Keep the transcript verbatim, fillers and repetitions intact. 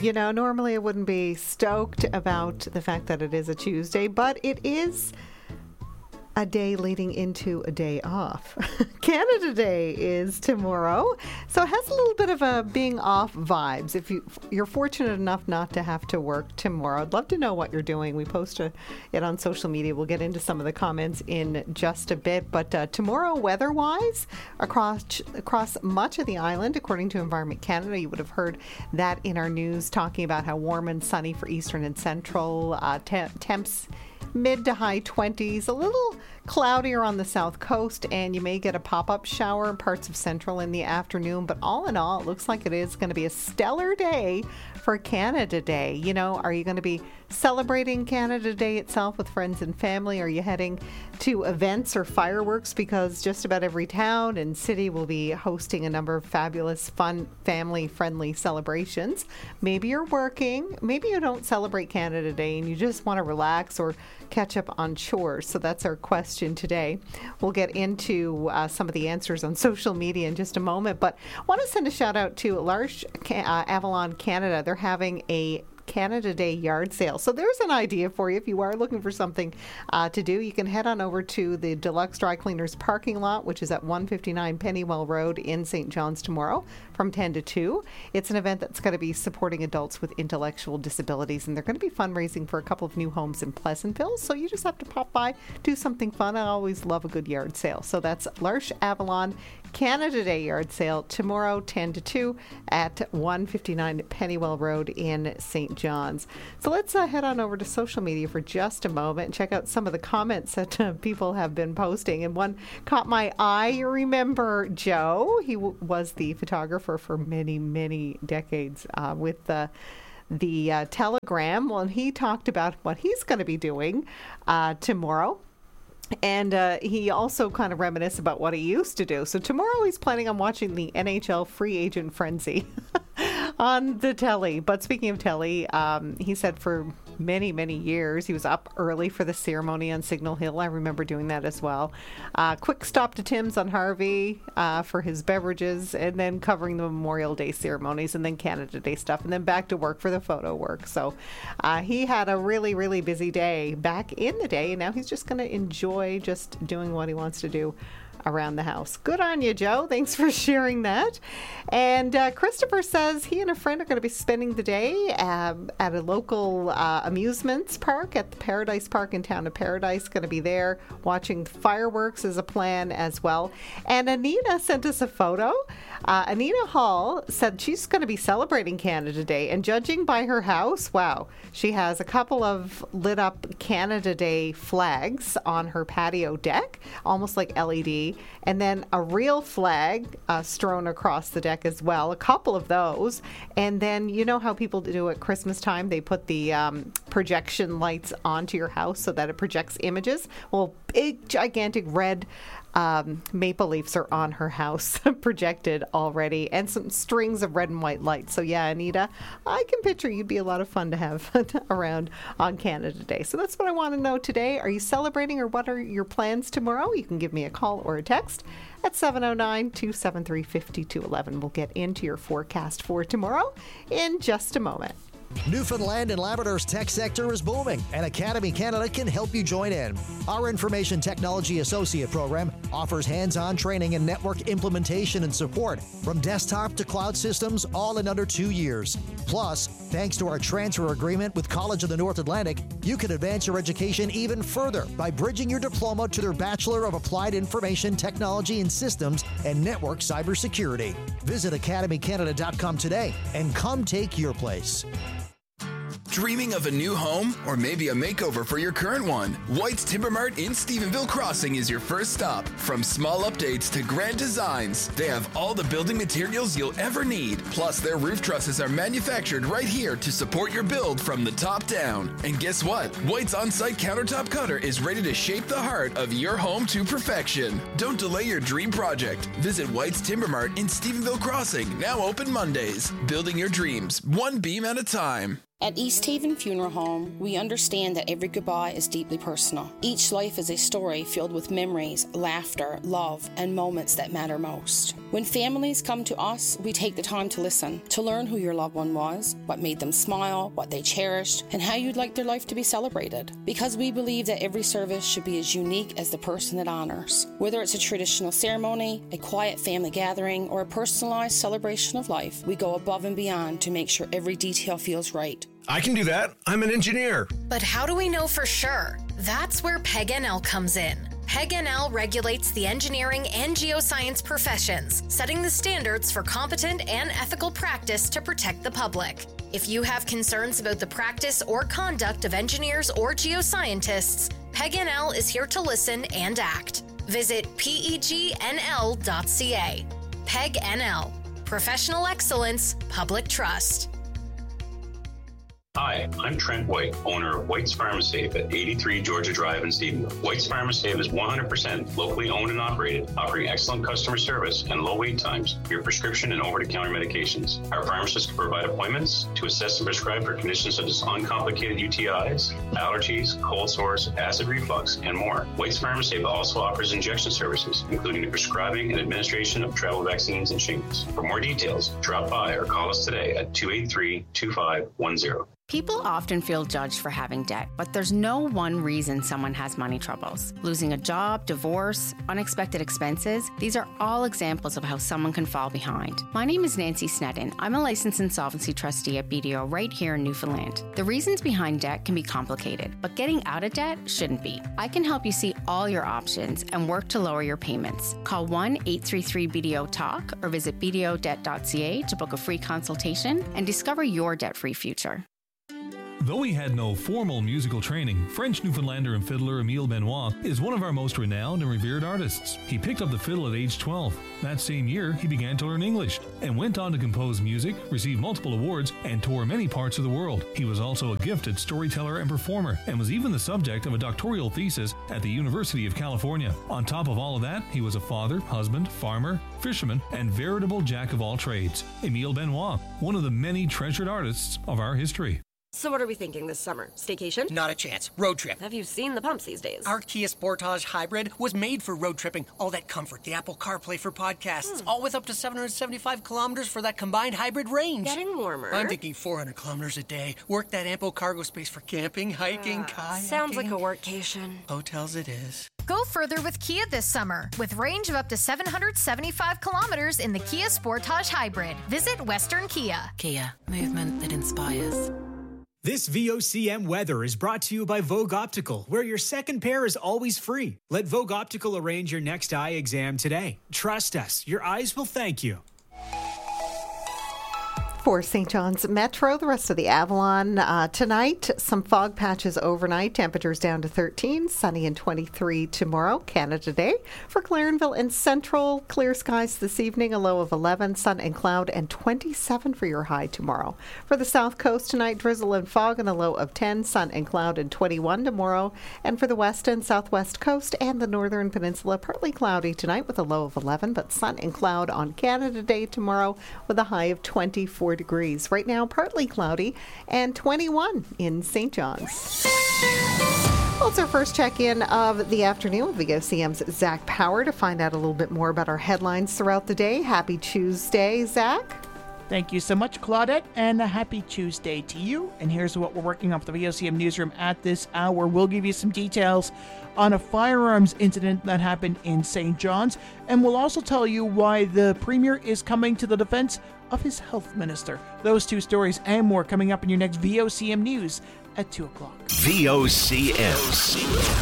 You know, normally I wouldn't be stoked about the fact that it is a Tuesday, but it is a day leading into a day off. Canada Day is tomorrow, so it has a little bit of a being off vibes. If you, you're fortunate enough not to have to work tomorrow, I'd love to know what you're doing. We post a, it on social media. We'll get into some of the comments in just a bit, but uh, tomorrow, weather-wise, across across much of the island, according to Environment Canada, you would have heard that in our news, talking about how warm and sunny for eastern and central, uh, te- temps mid to high twenties, a little cloudier on the south coast, and you may get a pop-up shower in parts of central in the afternoon. But all in all, it looks like it is going to be a stellar day for Canada Day. You know, are you going to be celebrating Canada Day itself with friends and family? Are you heading to events or fireworks? Because just about every town and city will be hosting a number of fabulous, fun, family-friendly celebrations. Maybe you're working. Maybe you don't celebrate Canada Day and you just want to relax or catch up on chores. So that's our question today. We'll get into uh, some of the answers on social media in just a moment, but I want to send a shout out to L'Arche uh, Avalon Canada. They're having a Canada Day yard sale. So there's an idea for you if you are looking for something uh, to do. You can head on over to the Deluxe Dry Cleaners parking lot, which is at one fifty-nine Pennywell Road in Saint John's tomorrow from ten to two. It's an event that's going to be supporting adults with intellectual disabilities, and they're going to be fundraising for a couple of new homes in Pleasantville. So you just have to pop by, do something fun. I always love a good yard sale. So that's L'Arche Avalon Canada Day yard sale tomorrow, ten to two at one fifty-nine Pennywell Road in Saint John's. So let's uh, head on over to social media for just a moment and check out some of the comments that uh, people have been posting. And one caught my eye. You remember Joe? He w- was the photographer for many, many decades uh, with the the uh, Telegram. Well, and he talked about what he's going to be doing uh, tomorrow. And uh, he also kind of reminisced about what he used to do. So tomorrow he's planning on watching the N H L free agent frenzy on the telly. But speaking of telly, um, he said for many, many years he was up early for the ceremony on Signal Hill. I remember doing that as well. Uh, quick stop to Tim's on Harvey uh, for his beverages, and then covering the Memorial Day ceremonies, and then Canada Day stuff, and then back to work for the photo work. So uh, he had a really, really busy day back in the day, and now he's just going to enjoy just doing what he wants to do around the house. Good on you, Joe. Thanks for sharing that. And uh, Christopher says he and a friend are going to be spending the day um, at a local uh, amusements park at the Paradise Park in town of Paradise. Going to be there watching fireworks as a plan as well. And Anita sent us a photo. Uh, Anita Hall said she's going to be celebrating Canada Day, and judging by her house, wow, she has a couple of lit up Canada Day flags on her patio deck, almost like L E D, and then a real flag uh, strewn across the deck as well, a couple of those. And then you know how people do at Christmas time, they put the um, projection lights onto your house so that it projects images. Well, big gigantic red Um, maple leaves are on her house projected already, and some strings of red and white lights. So yeah, Anita, I can picture you'd be a lot of fun to have around on Canada Day. So that's what I want to know today. Are you celebrating, or what are your plans tomorrow? You can give me a call or a text at seven oh nine, two seven three, five two one one. We'll get into your forecast for tomorrow in just a moment. Newfoundland and Labrador's tech sector is booming, and Academy Canada can help you join in. Our Information Technology Associate program offers hands-on training in network implementation and support from desktop to cloud systems, all in under two years. Plus, thanks to our transfer agreement with College of the North Atlantic, you can advance your education even further by bridging your diploma to their Bachelor of Applied Information Technology and Systems and Network Cybersecurity. Visit academy canada dot com today and come take your place. Dreaming of a new home or maybe a makeover for your current one? White's Timber Mart in Stephenville Crossing is your first stop. From small updates to grand designs, they have all the building materials you'll ever need. Plus, their roof trusses are manufactured right here to support your build from the top down. And guess what? White's on-site countertop cutter is ready to shape the heart of your home to perfection. Don't delay your dream project. Visit White's Timber Mart in Stephenville Crossing, now open Mondays. Building your dreams, one beam at a time. At East Haven Funeral Home, we understand that every goodbye is deeply personal. Each life is a story filled with memories, laughter, love, and moments that matter most. When families come to us, we take the time to listen, to learn who your loved one was, what made them smile, what they cherished, and how you'd like their life to be celebrated. Because we believe that every service should be as unique as the person it honors. Whether it's a traditional ceremony, a quiet family gathering, or a personalized celebration of life, we go above and beyond to make sure every detail feels right. I can do that. I'm an engineer. But how do we know for sure? That's where Peg N L comes in. Peg N L regulates the engineering and geoscience professions, setting the standards for competent and ethical practice to protect the public. If you have concerns about the practice or conduct of engineers or geoscientists, Peg N L is here to listen and act. Visit peg n l dot c a. Peg N L. Professional excellence, public trust. Hi, I'm Trent White, owner of White's Pharmasafe at eighty-three Georgia Drive in Stephenville. White's Pharmasafe is one hundred percent locally owned and operated, offering excellent customer service and low wait times for your prescription and over-the-counter medications. Our pharmacists can provide appointments to assess and prescribe for conditions such as uncomplicated U T Is, allergies, cold sores, acid reflux, and more. White's Pharmasafe also offers injection services, including the prescribing and administration of travel vaccines and shingles. For more details, drop by or call us today at two eight three, two five one zero. People often feel judged for having debt, but there's no one reason someone has money troubles. Losing a job, divorce, unexpected expenses, these are all examples of how someone can fall behind. My name is Nancy Sneddon. I'm a licensed insolvency trustee at B D O right here in Newfoundland. The reasons behind debt can be complicated, but getting out of debt shouldn't be. I can help you see all your options and work to lower your payments. Call one eight three three B D O talk or visit b d o debt dot c a to book a free consultation and discover your debt-free future. Though he had no formal musical training, French Newfoundlander and fiddler Emile Benoit is one of our most renowned and revered artists. He picked up the fiddle at age twelve. That same year, he began to learn English and went on to compose music, receive multiple awards, and tour many parts of the world. He was also a gifted storyteller and performer, and was even the subject of a doctoral thesis at the University of California. On top of all of that, he was a father, husband, farmer, fisherman, and veritable jack of all trades. Emile Benoit, one of the many treasured artists of our history. So what are we thinking this summer? Staycation? Not a chance. Road trip. Have you seen the pumps these days? Our Kia Sportage Hybrid was made for road tripping. All that comfort, the Apple CarPlay for podcasts, hmm. all with up to seven hundred seventy-five kilometers for that combined hybrid range. Getting warmer. I'm thinking four hundred kilometers a day. Work that ample cargo space for camping, hiking, uh, kayaking. Sounds like a workcation. Hotels it is. Go further with Kia this summer with range of up to seven hundred seventy-five kilometers in the Kia Sportage Hybrid. Visit Western Kia. Kia, movement that inspires. This V O C M weather is brought to you by Vogue Optical, where your second pair is always free. Let Vogue Optical arrange your next eye exam today. Trust us, your eyes will thank you. For Saint John's Metro, the rest of the Avalon uh, tonight, some fog patches overnight, temperatures down to thirteen, sunny and twenty-three tomorrow, Canada Day. For Clarenville and Central, clear skies this evening, a low of eleven, sun and cloud, and twenty-seven for your high tomorrow. For the South Coast tonight, drizzle and fog and a low of ten, sun and cloud, and twenty-one tomorrow. And for the West and Southwest Coast and the Northern Peninsula, partly cloudy tonight with a low of eleven, but sun and cloud on Canada Day tomorrow with a high of twenty-four degrees. Right now, partly cloudy and twenty-one in Saint John's. Well, it's our first check-in of the afternoon with V O C M's Zach Power to find out a little bit more about our headlines throughout the day. Happy Tuesday, Zach. Thank you so much, Claudette, and a happy Tuesday to you. And here's what we're working on for the V O C M newsroom at this hour. We'll give you some details on a firearms incident that happened in Saint John's, and we'll also tell you why the Premier is coming to the defense of his health minister. Those two stories and more coming up in your next V O C M News at two o'clock. V O C M.